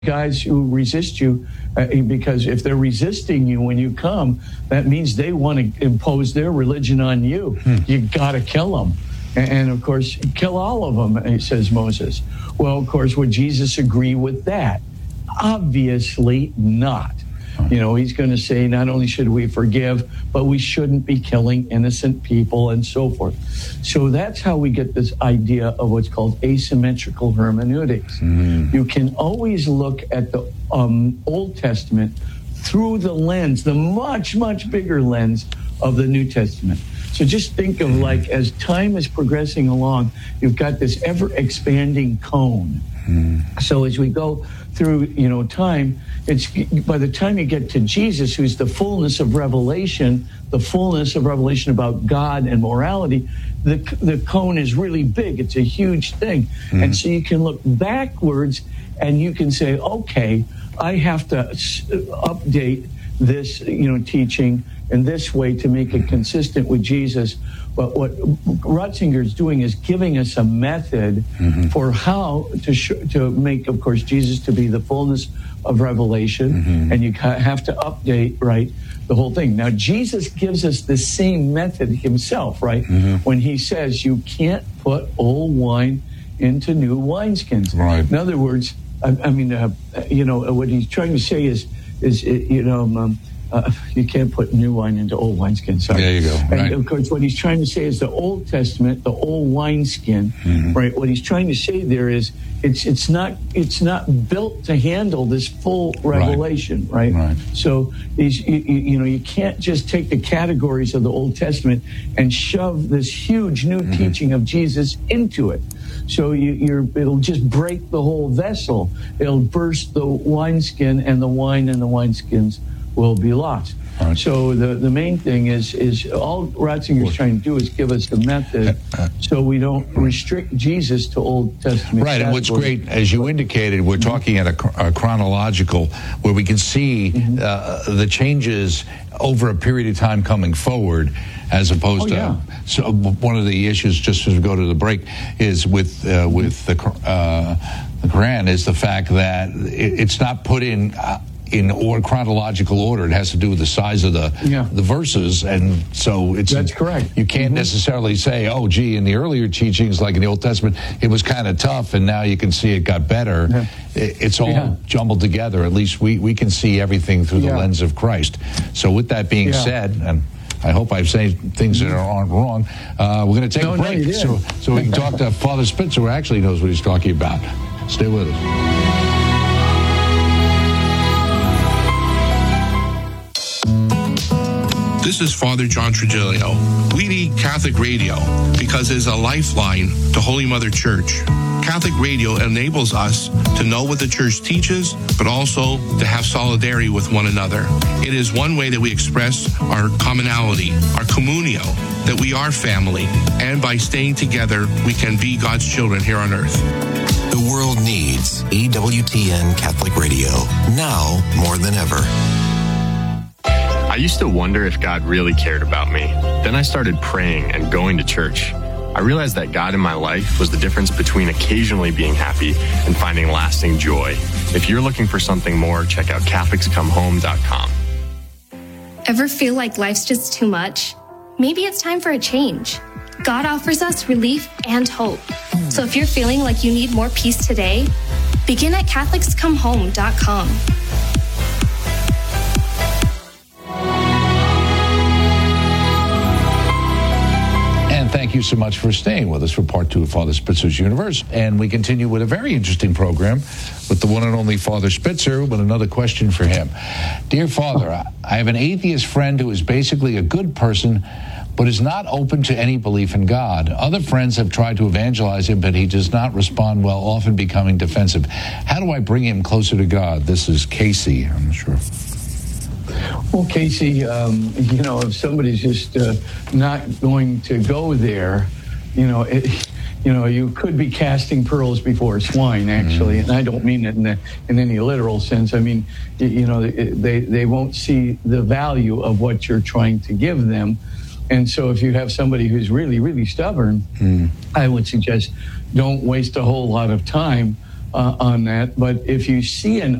guys who resist you, because if they're resisting you when you come, that means they want to impose their religion on you. You got to kill them. And of course, kill all of them, says Moses. Well, of course, would Jesus agree with that? Obviously not. You know, he's going to say not only should we forgive, but we shouldn't be killing innocent people and so forth. So that's how we get this idea of what's called asymmetrical hermeneutics. You can always look at the Old Testament through the lens, the much, much bigger lens of the New Testament. So just think of, like, as time is progressing along, you've got this ever-expanding cone. So as we go through, time, it's by the time you get to Jesus, who's the fullness of revelation about God and morality, the cone is really big. It's a huge thing. And so you can look backwards and you can say, okay, I have to update this, teaching in this way to make it consistent with Jesus. But what Ratzinger is doing is giving us a method for how to make, of course, Jesus to be the fullness of revelation, and you have to update, right, the whole thing. Now, Jesus gives us the same method himself, right, when he says you can't put old wine into new wineskins. Right. In other words, what he's trying to say is you can't put new wine into old wineskins. Sorry. There you go. Right. And of course, what he's trying to say is the Old Testament, the old wineskin, right? What he's trying to say there is it's not built to handle this full revelation, right? So you can't just take the categories of the Old Testament and shove this huge new teaching of Jesus into it. So it'll just break the whole vessel. It'll burst the wineskin, and the wine and the wineskins will be lost. Right. So the main thing is all Ratzinger's trying to do is give us the method so we don't restrict Jesus to Old Testament. Right, and what's great, as you indicated, we're talking at a chronological, where we can see the changes over a period of time coming forward, as opposed to. So one of the issues, just as we go to the break, is with the Quran, is the fact that it's not put in chronological order. It has to do with the size of the verses, and so that's correct. You can't necessarily say, oh, gee, in the earlier teachings, like in the Old Testament, it was kind of tough, and now you can see it got better. It's all jumbled together. At least we can see everything through the lens of Christ. So with that being said, and I hope I've said things that aren't wrong, we're going to take a break so we can talk to Father Spitzer, who actually knows what he's talking about. Stay with us. This is Father John Trigilio. We need Catholic radio because it is a lifeline to Holy Mother Church. Catholic radio enables us to know what the Church teaches, but also to have solidarity with one another. It is one way that we express our commonality, our communio, that we are family, and by staying together, we can be God's children here on earth. The world needs EWTN Catholic Radio, now more than ever. I used to wonder if God really cared about me. Then I started praying and going to church. I realized that God in my life was the difference between occasionally being happy and finding lasting joy. If you're looking for something more, check out CatholicsComeHome.com. Ever feel like life's just too much? Maybe it's time for a change. God offers us relief and hope. So if you're feeling like you need more peace today, begin at CatholicsComeHome.com. Thank you so much for staying with us for part 2 of Father Spitzer's Universe. And we continue with a very interesting program with the one and only Father Spitzer with another question for him. Dear Father, I have an atheist friend who is basically a good person, but is not open to any belief in God. Other friends have tried to evangelize him, but he does not respond well, often becoming defensive. How do I bring him closer to God? This is Casey. I'm not sure. Well, Casey, if somebody's just not going to go there, you could be casting pearls before swine, actually, and I don't mean it in any literal sense. I mean, they won't see the value of what you're trying to give them, and so if you have somebody who's really, really stubborn, I would suggest don't waste a whole lot of time on that. But if you see an